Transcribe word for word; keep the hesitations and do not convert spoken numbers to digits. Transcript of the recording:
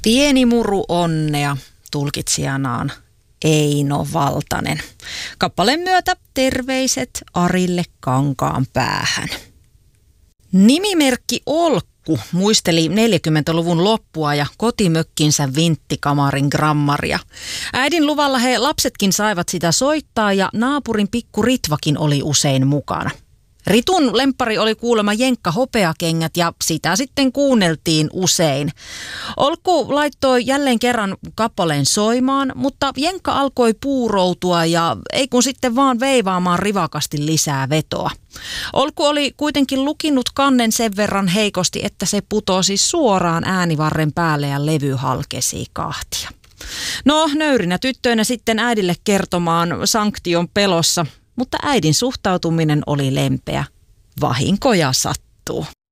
Pieni muru onnea, tulkitsijanaan Eino Valtanen. Kappaleen myötä terveiset Arille Kankaanpäähän. Nimimerkki Olkku muisteli neljäkymmentäluvun loppua ja kotimökkinsä vinttikamarin grammaria. Äidin luvalla he lapsetkin saivat sitä soittaa ja naapurin pikku Ritvakin oli usein mukana. Ritun lemppari oli kuulemma jenkka hopeakengät ja sitä sitten kuunneltiin usein. Olkku laittoi jälleen kerran kappaleen soimaan, mutta jenkka alkoi puuroutua ja ei kun sitten vaan veivaamaan rivakasti lisää vetoa. Olkku oli kuitenkin lukinut kannen sen verran heikosti, että se putosi suoraan äänivarren päälle ja levy halkesi kahtia. No, nöyrinä tyttöinä sitten äidille kertomaan sanktion pelossa. Mutta äidin suhtautuminen oli lempeä. Vahinkoja sattuu.